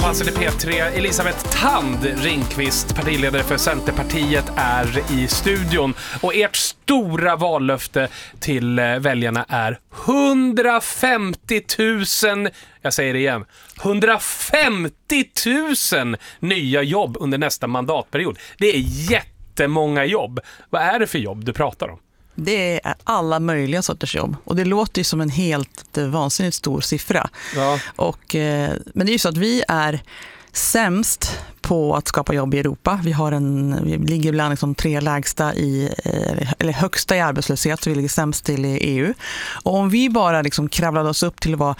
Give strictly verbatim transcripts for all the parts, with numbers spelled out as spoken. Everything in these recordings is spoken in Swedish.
Passen i P tre. Elisabeth Thand Ringqvist, partiledare för Centerpartiet, är i studion. Och ert stora vallöfte till väljarna är hundrafemtio tusen, jag säger det igen, hundrafemtio tusen nya jobb under nästa mandatperiod. Det är jättemånga jobb. Vad är det för jobb du pratar om? Det är alla möjliga sorters jobb. Och det låter ju som en helt vansinnigt stor siffra. Ja. Och, eh, men det är ju så att vi är sämst på att skapa jobb i Europa. Vi, har en, vi ligger bland liksom tre lägsta i, eller högsta i arbetslöshet, så vi ligger sämst till i E U. Och om vi bara liksom kravlade oss upp till att vara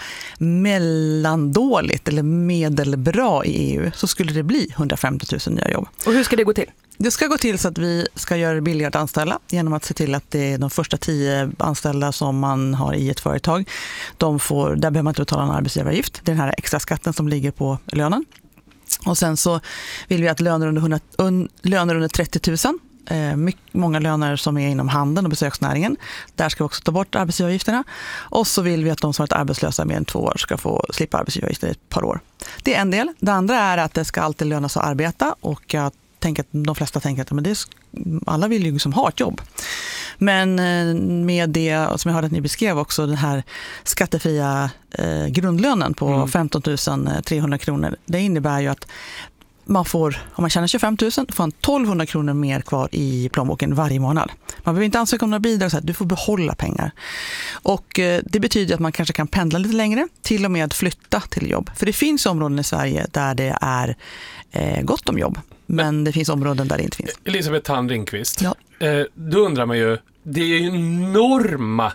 mellandåligt eller medelbra i E U, så skulle det bli hundrafemtio tusen nya jobb. Och hur ska det gå till? Det ska gå till så att vi ska göra det billigare att anställa genom att se till att det är de första tio anställda som man har i ett företag. De får, där behöver man inte betala en arbetsgivaravgift. Det är den här extra skatten som ligger på lönen. Och sen så vill vi att löner under, hundra, un, löner under trettio tusen, eh, mycket, många löner som är inom handeln och besöksnäringen, där ska vi också ta bort arbetsgivaravgifterna. Och så vill vi att de som varit arbetslösa mer än två år ska få slippa arbetsgivaravgifter i ett par år. Det är en del. Det andra är att det ska alltid löna sig att arbeta, och att tänker att de flesta tänker att men det är, alla vill ju liksom ha ett jobb. Men med det som jag hörde att ni beskrev också, den här skattefria eh, grundlönen på mm. femton tusen trehundra kronor, det innebär ju att man får, om man tjänar tjugofem tusen, får man tolvhundra kronor mer kvar i plånboken varje månad. Man behöver inte ansöka om några bidrag, så här, du får behålla pengar. Och eh, det betyder att man kanske kan pendla lite längre, till och med flytta till jobb. För det finns områden i Sverige där det är eh, gott om jobb. Men, men det finns områden där det inte finns. Elisabeth Thand Ringqvist, ja. eh, då undrar man ju, det är ju enorma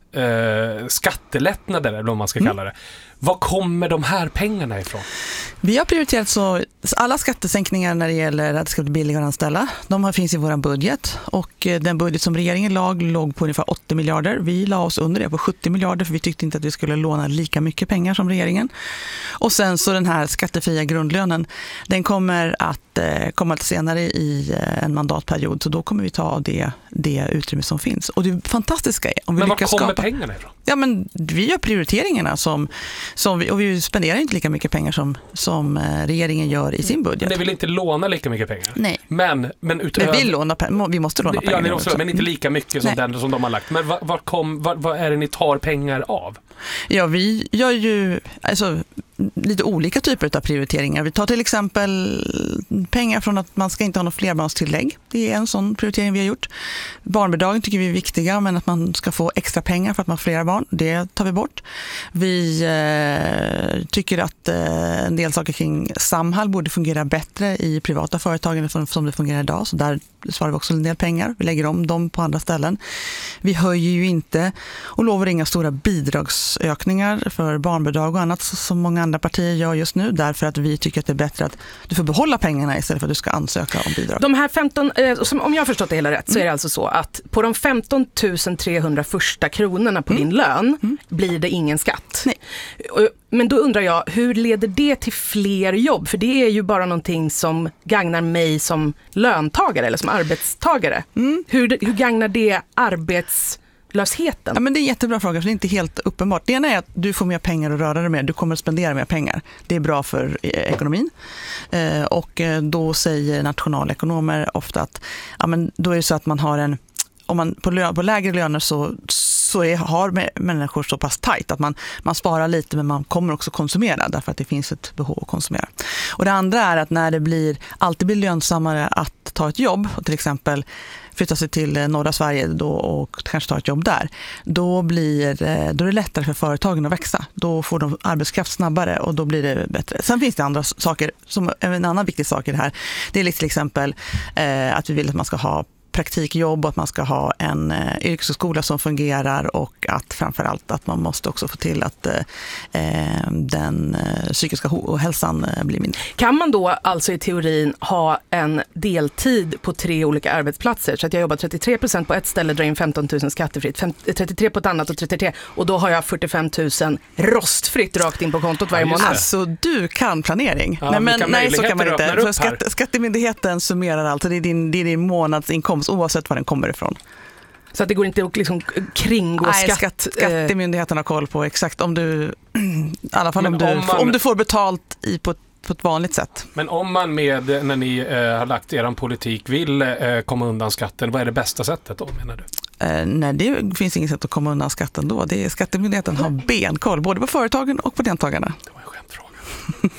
eh, skattelättnader, eller vad man ska mm. kalla det. Var kommer de här pengarna ifrån? Vi har prioriterat så alla skattesänkningar när det gäller att det ska bli billigare att anställa. De har, finns i vår budget, och den budget som regeringen lag låg på ungefär åttio miljarder. Vi la oss under det på sjuttio miljarder, för vi tyckte inte att vi skulle låna lika mycket pengar som regeringen. Och sen så den här skattefria grundlönen, den kommer att eh, komma lite senare i eh, en mandatperiod, så då kommer vi ta av det, det utrymme som finns. Och det fantastiska är om vi men lyckas var kommer skapa pengarna ifrån? Ja, men vi gör prioriteringarna som, som vi, och vi spenderar inte lika mycket pengar som, som regeringen gör i sin budget. Men ni vill inte låna lika mycket pengar? Nej. Men, men utöver... Men vi, låna, vi måste låna pengar. Ja, ni också, men inte lika mycket som, den, som de har lagt. Men vad, vad, kom, vad, vad är det ni tar pengar av? Ja, vi gör ju alltså, lite olika typer av prioriteringar. Vi tar till exempel pengar från att man ska inte ha något flerbarnstillägg. Det är en sån prioritering vi har gjort. Barnbidragen tycker vi är viktiga, men att man ska få extra pengar för att man har flera barn, det tar vi bort. Vi eh, tycker att eh, en del saker kring Samhall borde fungera bättre i privata företag än som, som det fungerar idag. Så där sparar vi också en del pengar. Vi lägger om dem på andra ställen. Vi höjer ju inte och lovar inga stora bidragsökningar för barnbidrag och annat som många andra partier gör just nu, därför att vi tycker att det är bättre att du får behålla pengarna istället för att du ska ansöka om bidrag. De här femton, eh, som, om jag har förstått det hela rätt, så mm. är det alltså så att på de femton tusen trehundra första kronorna på mm. din lön mm. blir det ingen skatt. Nej. Men då undrar jag, hur leder det till fler jobb? För det är ju bara någonting som gagnar mig som löntagare eller som arbetstagare. Mm. Hur, hur gagnar det arbetslösheten? Ja, men det är en jättebra fråga, för det är inte helt uppenbart. Det ena är att du får mer pengar att röra dig med. Du kommer att spendera mer pengar. Det är bra för ekonomin. Eh, och då säger nationalekonomer ofta att ja, men då är det så att man har en... Om man på, lö, på lägre löner så, så är, har människor så pass tajt att man, man sparar lite, men man kommer också konsumera därför att det finns ett behov att konsumera. Och det andra är att när det blir, alltid blir lönsammare att ta ett jobb, och till exempel flytta sig till norra Sverige då och kanske ta ett jobb där, då, blir, då är det lättare för företagen att växa. Då får de arbetskraft snabbare och då blir det bättre. Sen finns det andra saker, som en annan viktig sak i det här. Det är till exempel eh, att vi vill att man ska ha praktikjobb och att man ska ha en eh, yrkesskola som fungerar, och att framförallt att man måste också få till att eh, den eh, psykiska hälsan eh, blir mindre. Kan man då alltså i teorin ha en deltid på tre olika arbetsplatser, så att jag jobbar trettiotre procent på ett ställe, drar in femton tusen skattefritt, trettiotre på ett annat och trettiotre, och då har jag fyrtiofem tusen rostfritt rakt in på kontot varje månad. Alltså du kan planering. Ja, nej, men, nej så kan man inte. För skatt, skattemyndigheten summerar alltså, det är din, det är din månadsinkomst oavsett var den kommer ifrån. Så att det går inte att liksom kringgå Nej, skatt. skatt skattemyndigheten har koll på exakt om du i alla fall om du, om, man, om du får betalt i på på ett vanligt sätt. Men om man med, när ni eh, har lagt er politik, vill eh, komma undan skatten, vad är det bästa sättet då, menar du? Eh, nej, det finns inget sätt att komma undan skatten då. Det är Skattemyndigheten har benkoll både på företagen och på deltagarna. Det var en skämtfråga.